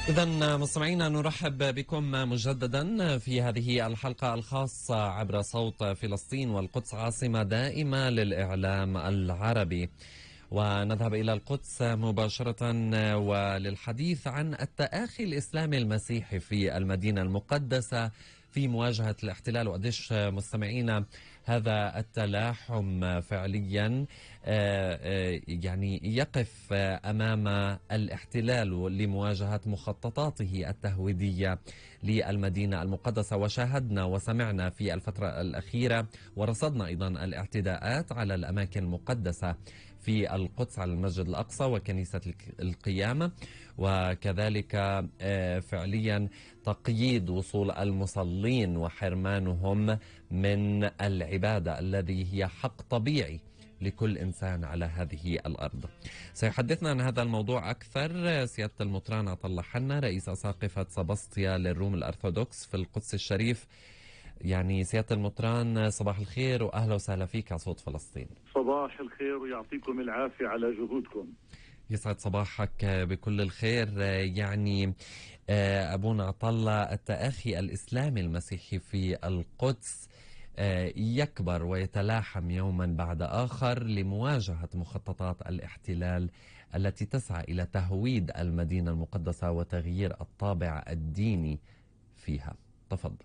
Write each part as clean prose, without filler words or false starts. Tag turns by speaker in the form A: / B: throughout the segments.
A: إذن مستمعينا نرحب بكم مجددا في هذه الحلقة الخاصة عبر صوت فلسطين والقدس عاصمة دائمة للإعلام العربي. ونذهب إلى القدس مباشرة وللحديث عن التآخي الإسلامي المسيحي في المدينة المقدسة في مواجهة الاحتلال، وقديش مستمعينا هذا التلاحم فعليا يعني يقف أمام الاحتلال لمواجهة مخططاته التهويدية للمدينة المقدسة. وشاهدنا وسمعنا في الفترة الأخيرة ورصدنا أيضا الاعتداءات على الأماكن المقدسة في القدس، على المسجد الأقصى وكنيسة القيامة، وكذلك فعليا تقييد وصول المصلين وحرمانهم من العبادة الذي هي حق طبيعي لكل إنسان على هذه الأرض. سيحدثنا عن هذا الموضوع أكثر سيادة المطران عطلة حنا، رئيس أساقفة سبسطيا للروم الأرثوذكس في القدس الشريف. يعني سيادة المطران صباح الخير وأهلا وسهلا فيك على صوت فلسطين.
B: صباح الخير ويعطيكم العافية على جهودكم.
A: يسعد صباحك بكل الخير. يعني أبونا عطلة، التآخي الإسلامي المسيحي في القدس يكبر ويتلاحم يوما بعد آخر لمواجهة مخططات الاحتلال التي تسعى إلى تهويد المدينة المقدسة وتغيير الطابع الديني فيها. تفضل.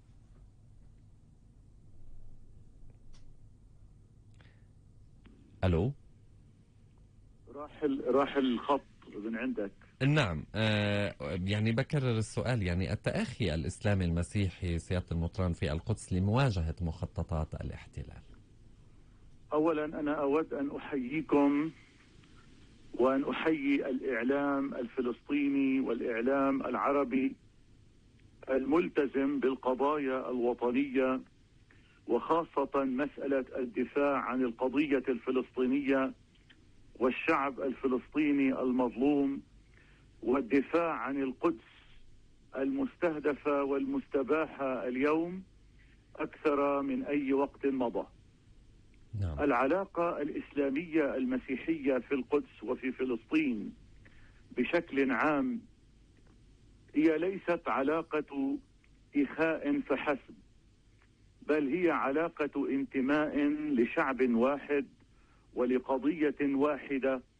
A: ألو،
B: راح الخط من عندك.
A: نعم. يعني بكرر السؤال، يعني التآخي الإسلامي المسيحي سيادة المطران في القدس لمواجهة مخططات الاحتلال.
B: أولا أنا أود أن أحييكم وأن أحيي الإعلام الفلسطيني والإعلام العربي الملتزم بالقضايا الوطنية، وخاصة مسألة الدفاع عن القضية الفلسطينية والشعب الفلسطيني المظلوم، والدفاع عن القدس المستهدفة والمستباحة اليوم أكثر من أي وقت مضى.
A: نعم.
B: العلاقة الإسلامية المسيحية في القدس وفي فلسطين بشكل عام هي ليست علاقة إخاء فحسب، بل هي علاقة انتماء لشعب واحد ولقضية واحدة